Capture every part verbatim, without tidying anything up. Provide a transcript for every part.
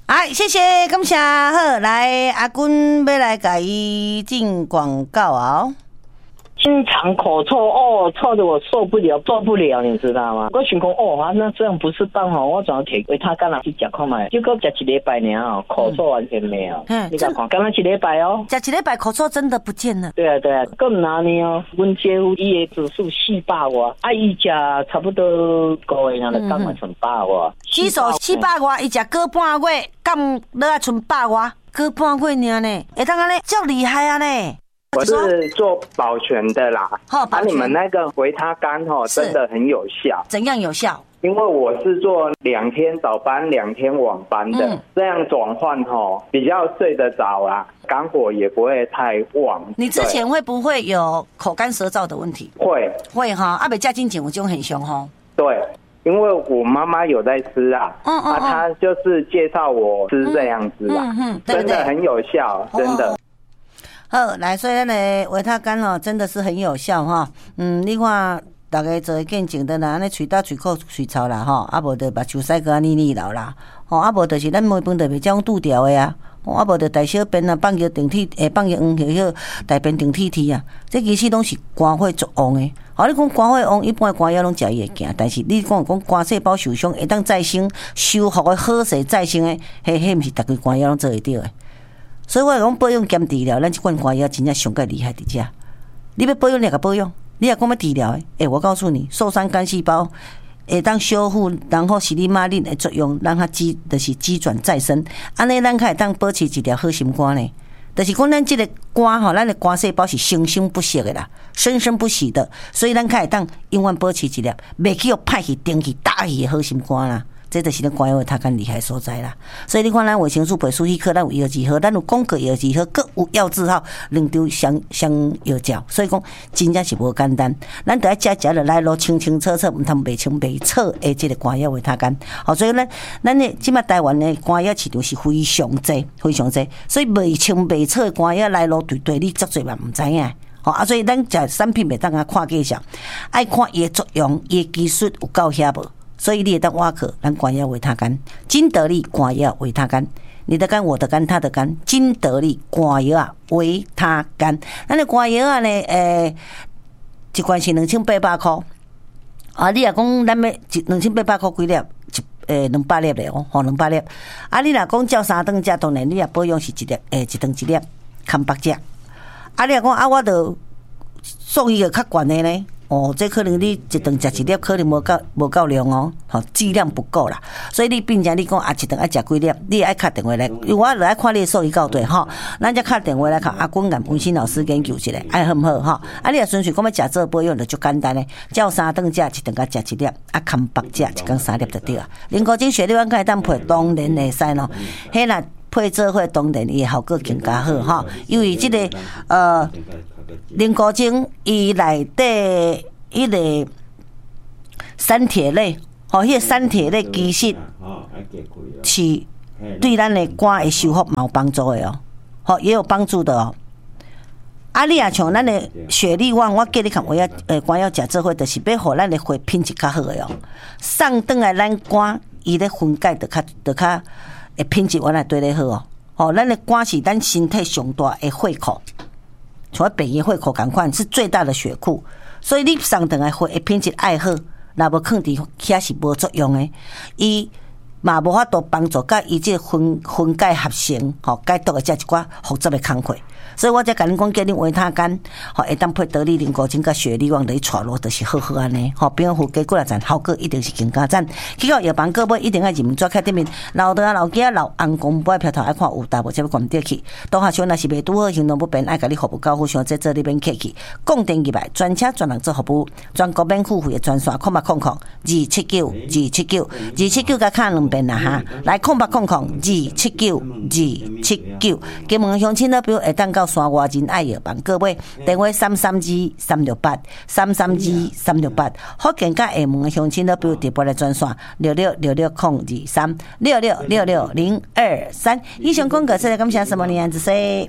哎，谢谢，感谢。好，来阿君要来给伊进广告啊。 经常口臭哦，臭的我受不了，受不了，你知道吗？我想讲哦，啊，那这样不是办好，我怎么摕维他干拿去吃看卖？结果吃一礼拜呢哦，口臭完全没有。嗯，你看看，刚刚一礼拜哦， 吃一礼拜口臭真的不见了。 对啊对啊，更难呢哦。阮姐夫伊的指数四百外，啊，伊食差不多个月，然后刚完成百外。 指数四百外，伊食过半月，刚落来剩百外，过半月尔呢，会当安尼，较厉害啊呢。 我是做保全的啦，啊，你们那个维他干哦，真的很有效。 怎样有效？ 因为我是做两天早班、两天晚班的，嗯、这样转换哦，比较睡得着啊，肝火也不会太旺。 你之前会不会有口干舌燥的问题？ 会会哈，阿北加进前有这种很凶哈。 对，因为我妈妈有在吃啊，嗯嗯、啊，她就是介绍我吃这样子啊，嗯嗯、真的很有效，真的。哦好，来，所以咱的维他干哦，真的是很有效哈。嗯，你看大家做见证的啦，安尼喙焦、喙苦、喙臭啦，吼，啊无就目睭屎个啊腻腻流啦，吼，啊无就是咱每饭就袂将拄掉的啊，吼，啊无就大小便啊，放尿定体，诶，放尿黄迄个大便定体体啊，这其实拢是肝火足旺的。好，你讲肝火旺，一般的肝药拢食伊会行，但是你讲讲肝细胞受伤会当再生、修复的好势再生的，迄迄毋是逐个肝药拢做会到的。所以我讲保养兼治疗，咱这款肝药真正上个厉害伫遮。你要保养，你个保养；你也讲要治疗的，诶，我告诉你，受伤肝细胞会当修复，然后是你马令的作用，让它机就是机转再生。安尼咱才会当保持一条好心肝呢。就是讲咱这个肝吼，咱的肝细胞是生生不息的啦，生生不息的，所以咱才会当永远保持一条，袂去互歹去、定去、打去的好心肝啦。这就是咱肝药它更厉害所在啦，所以你看咱维生素倍数一颗，咱有药剂盒，咱有广告药剂盒，各有药字号，两张相相药胶，所以讲真正是无简单。咱得要食食落来咯，清清楚楚，唔通袂清袂楚的这个肝药维他干。好，所以咱咱的即马台湾的肝药市场是非常济，非常济，所以袂清袂楚的肝药来路对对你足侪嘛唔知影。好啊，所以咱食产品袂当啊看介绍，爱看伊的作用，伊的技术有够遐无。所以你也当挖壳，咱肝药维他干，金得利肝药维他干，你的肝我的肝他的肝，金得利肝药啊维他干，咱的肝药啊呢，诶，一罐是两千八百块，啊，你若讲咱要一两千八百块几粒，一诶两百粒咧哦，吼两百粒，啊，你若讲照三顿食，当然你也保养是一粒，诶一顿一粒，看白食，啊，你若讲啊，我就送伊个较悬的呢。哦，这可能你一顿食一粒，可能无够无够量哦，吼剂量不够啦，所以你变成你讲啊，一顿爱食几粒，你爱打电话来，因为我来看你的数据到对吼，咱才打电话来看阿君甲温馨老师研究一下，爱好唔好吼？啊，你若纯粹讲要食这保养就足简单嘞，照三顿食一顿甲食一粒，啊，看白食一天三粒就对啊。零高精血你阮可以当配，当然会使咯，迄啦配做伙当然伊效果更加好吼，因为即、这个呃。零高精伊内底迄个三铁类，吼，迄个三铁类其实是对咱的肝的修复嘛有帮助的哦，吼也有帮助的哦。啊，你也像咱的血力旺，我建议看我要呃肝要食做伙，就是要互咱的血品质较好的哦。上顿来咱肝伊咧分解就较就较诶品质原来对咧好哦，吼，咱的肝是咱身体上大的血库。像北医血库同款是最大的血库，所以你上顿来血品质爱好，若无放伫遐是无作用的。伊嘛无法度帮助甲伊即分分解合成，吼解毒的这一寡复杂的工课。所以我才甲恁讲，叫恁维他干，吼会当配得力零高精甲血力旺来带路，就是好好安尼。吼，变好结果来赞，效果一定是更加赞。去到药房各位一定要认抓开顶面，老的啊老囝老翁公不爱飘头爱看有大无，才要关掉去。当下像若是袂拄好行动不便，爱甲你服务高好，像在这里边客气。供电入来，专车专人做服务，全国免付费的专线，空八空空二七九二七九二七九甲卡两遍啦哈。来空八空空二七九二七九，金门乡亲的表会当到。山外人爱药房，各位电话三三二三六八三三二三六八，福建甲厦门的乡亲都不要直播来专线六六六六空二三六六六六零二三。以上广告是来感谢什么呢？子 C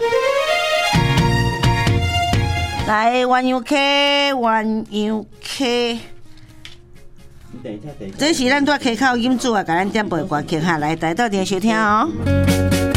来玩游 K 玩游 K 这是咱在溪口饮煮啊，甲咱点播歌曲下来，大家到点收听哦。